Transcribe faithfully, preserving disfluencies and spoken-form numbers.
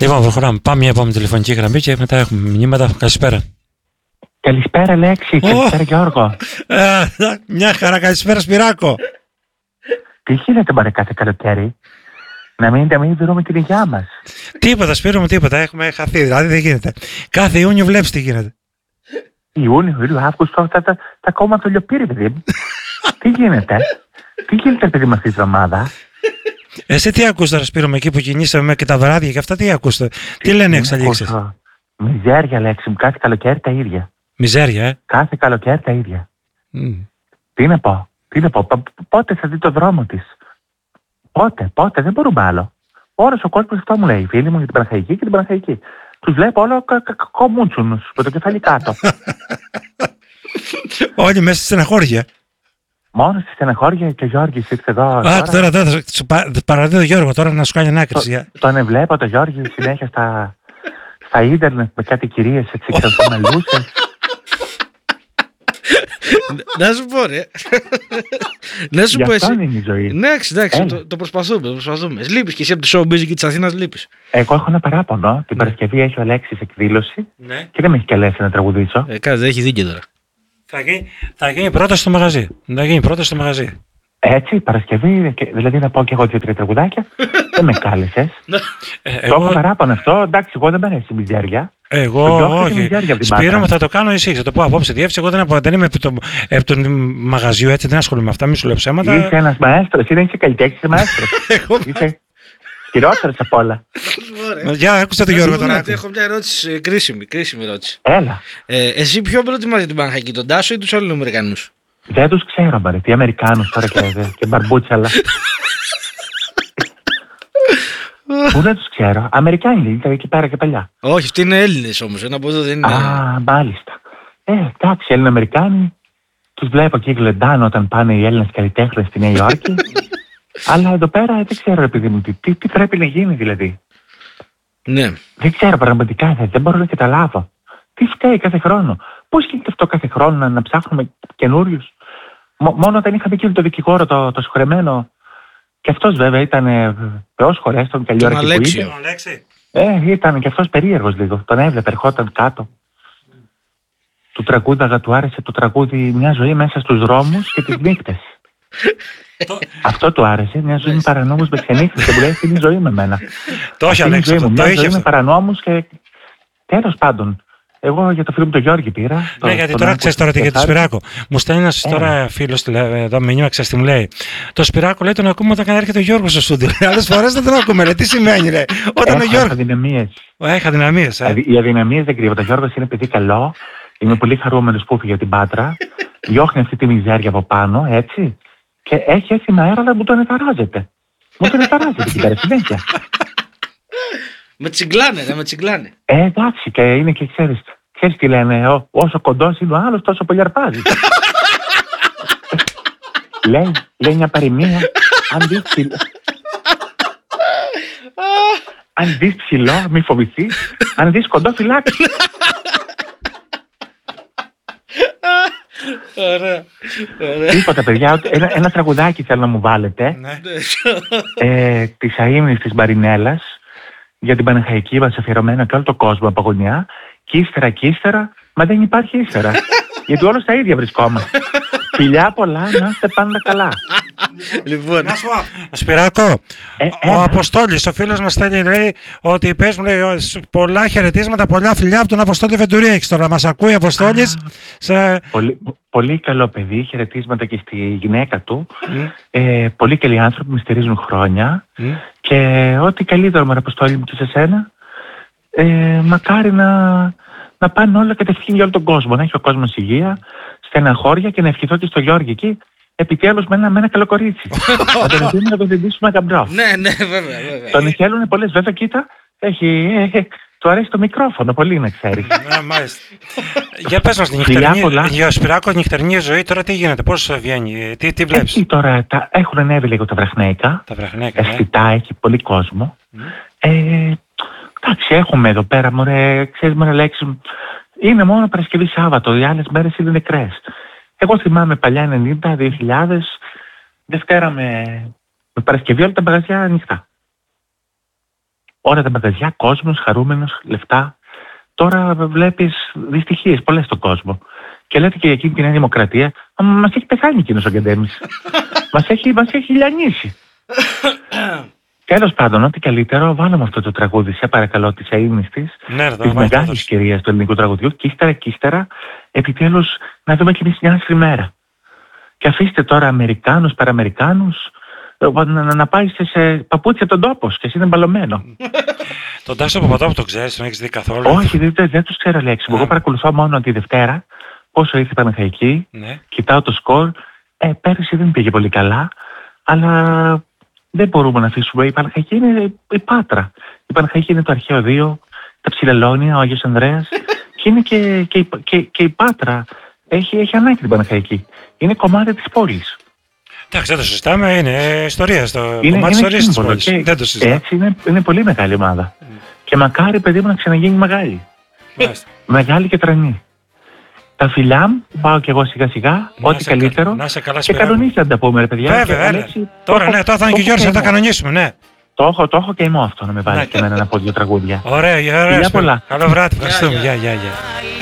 Λοιπόν, προχωράμε. Πάμε μια επόμενη τηλεφωνική γραμμή και μετά έχουμε μηνύματα. Καλησπέρα. Καλησπέρα, Λέξη. Oh. Καλησπέρα, Γιώργο. Ε, μια χαρά, καλησπέρα, Σπυράκο. Τι γίνεται, μωρέ, κάθε καλοκαίρι? Να μην, να μην βρούμε την υγειά μας. Τίποτα, Σπύρο μου, τίποτα. Έχουμε χαθεί, δηλαδή δεν γίνεται. Κάθε Ιούνιο βλέπεις τι γίνεται. Ιούνιο, Ιούλιο, Αύγουστο, τα, τα, τα κόμμα το λιοπύρι, παιδί μου. Τι γίνεται, τι γίνεται, παιδί μου, αυτή τη εβδομάδα? Εσύ τι ακούς τώρα, Σπύρο, με εκεί που κινήσαμε και τα βράδια και αυτά, τι ακούς? Τι, τι λένε εξελίξεις? Μιζέρια, Λέξη μου, κάθε καλοκαίρι τα ίδια. Μιζέρια, ε. Κάθε καλοκαίρι τα ίδια. Mm. Τι να πω, τι να πω, πότε θα δει το δρόμο της? Πότε, πότε, δεν μπορούμε άλλο. Όλος ο κόσμος αυτό μου λέει, οι φίλοι μου για την Παναχαϊκή και την Παναχαϊκή. Τους βλέπω όλο κομμούτσουνους, με το κεφάλι κάτω. Όλοι μέσα στη στεναχώρια. Μόνο στη στεναχώρια και ο Γιώργης ήρθε εδώ. Α, τώρα, τώρα, τώρα παραδίδω Γιώργο τώρα να σου κάνει ανάκριση. Το, τον εβλέπω το Γιώργη συνέχεια στα, στα ίντερνετ με κάτι κυρίες έτσι ξαφναλούσες. Να σου πω, ρε. Να σου πω εσύ. Αυτό είναι η ζωή. Ναι, εντάξει, το, το προσπαθούμε. Το προσπαθούμε. Λείπεις και εσύ από τη showbiz και της Αθήνας, λείπεις. Εγώ έχω ένα παράπονο. Την Παρασκευή έχει ο Αλέξης εκδήλωση, ναι, και δεν με έχει καλέσει να τραγουδήσω. Ε, κάτι δεν έχει δίκιο τώρα. Θα γίνει, θα γίνει πρώτα στο μαγαζί. Θα γίνει πρώτα στο μαγαζί. Έτσι, Παρασκευή, δηλαδή να πω και εγώ δύο-τρία τραγουδάκια. Δεν με κάλεσες. ε, το έχω παράπονο αυτό. Εντάξει, εγώ δεν μ' αρέσει η μιζέρια. Εγώ όχι. Σπύρο μου, θα το κάνω εσύ. Θα το πω απόψε διεύθυνση. Εγώ δεν, απο, δεν είμαι από το μαγαζιού, έτσι δεν ασχολούμαι με αυτά. Μη σου λέω ψέματα. Είσαι ένας μαέστρος, ή δεν είσαι καλλιτέχνης, είσαι μαέστρος. Είσαι χειρότερος απ' όλα. Για άκουσα τον Γιώργο τώρα. Έχω μια ερώτηση, κρίσιμη, κρίσιμη ερώτηση. Έλα. Ε, εσύ ποιο προτιμάς για την Παναχαϊκή, τον Τάσο ή τους άλλους Αμερικανούς? Δεν τους ξέρω, μπαρε. Τι Αμερικάνους τώρα και, και μπαρμπούτσαλα. Πού δεν τους ξέρω. Αμερικάνοι ήταν εκεί πέρα και παλιά. Όχι, αυτοί είναι Έλληνες όμως. Ένα από εδώ δεν είναι. Α, μάλιστα. Ε, εντάξει, Έλληνες-Αμερικάνοι. Τους βλέπω εκεί γλεντάνε όταν πάνε οι Έλληνες καλλιτέχνες στη Νέα Υόρκη. Αλλά εδώ πέρα δεν ξέρω, επειδή μου τι, τι, τι πρέπει να γίνει δηλαδή. Ναι. Δεν ξέρω πραγματικά, δεν, δεν μπορώ να καταλάβω. Τι φταίει κάθε χρόνο? Πώς γίνεται αυτό κάθε χρόνο να, να ψάχνουμε καινούριους? Μόνο όταν είχαμε εκεί το δικηγόρο, το, το συγχωρεμένο. Και αυτός βέβαια ήταν θεός χωρέστον, καλή ώρα και που είπε. Ε, ήταν και αυτός περίεργος λίγο. Τον έβλεπε, ερχόταν κάτω. Mm. Του τραγούδαγα, του άρεσε το τραγούδι «Μια ζωή μέσα στους δρόμους και τις νύχτες». Αυτό του άρεσε, μια ζωή με παρανόμους με ξενύχτες. Και μου λέει, αυτή είναι η ζωή με μένα. Το είχε, Αλέξη, το μια είχε. ζωή με παρανόμους και τέλος πάντων. Εγώ για το φίλο μου τον Γιώργη πήρα. Ναι, το, γιατί τώρα ξέρεις τώρα τι για το Σπυράκο. Μου στέλνει ένας τώρα φίλος εδώ μηνύμα, ξέρεις τι μου λέει. Το Σπυράκο λέει τον ακούμε όταν έρχεται ο Γιώργος στο στούντιο. Άλλες φορές δεν τον ακούμε, λέει. Τι σημαίνει, λέει. Όταν ο Γιώργος. Αδυναμίες. Έχει αδυναμίες, ε. Οι αδυναμίες δεν κρύβονται. Ο Γιώργος είναι παιδί καλό. Είμαι πολύ χαρούμενος που έφυγε την Πάτρα. Διώχνει αυτή τη μιζέρια από πάνω, έτσι. Και έχει έτσι αέρα, αλλά μου τον εταράζεται. Μου τον εταράζεται εκεί πέρα συνέχεια. Με τσιγκλάνε, ρε, με τσιγκλάνε. Ε, εντάξει, και είναι και ξέρεις, ξέρεις τι λένε, ό, όσο κοντός είναι ο άλλος, τόσο πολύ αρπάζει. λέει, λέει μια παροιμία, αν δεις ψηλό, αν δεις ψηλό, μη φοβηθείς, αν δεις κοντό, φυλάξει. Ωραία. Τίποτα, παιδιά, ένα, ένα τραγουδάκι θέλω να μου βάλετε. ε, της αείμνης της Μαρινέλας, για την Παναχαϊκή μας αφιερωμένα και όλο το κόσμο από γωνιά. Και ύστερα και ύστερα, μα δεν υπάρχει ύστερα. Γιατί όλους τα ίδια βρισκόμαστε. Φιλιά πολλά, να είστε πάντα καλά. Λοιπόν, να σου πω, Σπυράκο, ε, ο Αποστόλης, ο φίλος μας στέλνει, λέει ότι πες μου, λέει, πολλά χαιρετίσματα, πολλά φιλιά από τον Αποστόλη Βεντουρίεξ. Τώρα μας ακούει ο Αποστόλης. Σε... Πολύ, πολύ καλό παιδί, χαιρετίσματα και στη γυναίκα του. Mm. Ε, πολύ καλοί άνθρωποι, με στηρίζουν χρόνια. Mm. Και ό,τι καλύτερο με Αποστόλη μου και σε σένα, ε, μακάρι να, να πάνε όλα κατευθείαν για όλο τον κόσμο. Να έχει ο κόσμος υγεία, στεναχώρια και να ευχηθώ και στο Γιώργη εκεί. Επιτέλους με ένα, με ένα καλό κορίτσι. Να τον δίνουμε να τον δεντήσουμε γαμπρό. Ναι, ναι, βέβαια, βέβαια. Τον εχέλουνε πολλές, βέβαια, κοίτα, έχει, ε, ε, του αρέσει το μικρόφωνο, πολύ να ξέρεις. Ναι, μάλιστα. Για πες μας, νυχτερινή, για Σπυράκο, νυχτερινή ζωή, τώρα τι γίνεται, πώς βγαίνει, τι, τι βλέπεις? Εκεί τώρα τα, έχουν ανέβει λίγο τα βραχνέικα. Τα βραχνέικα, ναι. Αισθητά, έχει πολύ κόσμο. Mm. Ε, εντάξει, έχουμε εδώ πέρα, μωρέ, ξέρεις μωρέ λέξη, είναι μόνο Παρασκευή Σάββατο, οι άλλες μέρες είναι νεκρές. Εγώ θυμάμαι παλιά ενενήντα, δύο χιλιάδες, Δευτέρα με, με Παρασκευή όλα τα μαγαζιά ανοιχτά. Όλα τα μαγαζιά, κόσμος, χαρούμενος, λεφτά. Τώρα βλέπεις δυστυχίες πολλές στον κόσμο. Και λέτε και για εκείνη τη Νέα Δημοκρατία, μας έχει πεθάνει εκείνος ο Γκεντέμις. μας, έχει, μας έχει λιανίσει. Τέλος πάντων, ό,τι καλύτερο, βάλαμε αυτό το τραγούδι, σε παρακαλώ, της αείμνηστης, Ναι, της μεγάλης κυρίας του ελληνικού τραγουδιού, και ύστερα και ύστερα, επιτέλους, να δούμε και εμείς μια άσχημη μέρα. Και αφήστε τώρα Αμερικάνους, Παραμερικάνους, να, να, να πάει σε, σε παπούτσια τον τόπο και εσύ είναι μπαλωμένο. Τον Τάσο Παπαδόπουλο το ξέρεις, τον έχεις δει καθόλου? Όχι, δεν, δεν, δεν τους ξέρω λέξη. Εγώ παρακολουθώ μόνο τη Δευτέρα, πόσο ήρθε η Παναχαϊκή, ναι. Κοιτάω το σκορ. Ε, πέρυσι δεν πήγε πολύ καλά, αλλά δεν μπορούμε να αφήσουμε. Η Παναχαϊκή είναι η Πάτρα. Η Παναχαϊκή είναι το αρχαίο δύο, τα Ψηλελόνια, ο Άγιος Ανδρέας, και είναι και, και, και, και η Πάτρα. Έχει, έχει ανάγκη την Παναχαϊκή. Είναι κομμάτι της πόλης. Εντάξει, δεν το συζητάμε, είναι ιστορία στο είναι, κομμάτι της ιστορίας της πόλης. πόλης. Δεν το συζητάμε. Έτσι είναι, είναι πολύ μεγάλη ομάδα. Mm. Και μακάρι, παιδί μου, να ξαναγίνει μεγάλη. Μεγάλη και τρανή. Τα φιλιά μου, πάω κι εγώ σιγά σιγά, να ό,τι καλύτερο. Κα... Να σε καλά, και κανονίστε να τα πούμε, ρε παιδιά. Βέβαια, βέβαια. Τώρα, ναι, τώρα θα είναι και Γιώργος να τα κανονίσουμε, ναι. Το έχω, το έχω και εγώ αυτό να με βάλει και εμένα να πω δύο τραγούδια. Ωραία, ωραία. Καλό βράδυ, ευχαριστούμε. Γεια, γεια, γεια.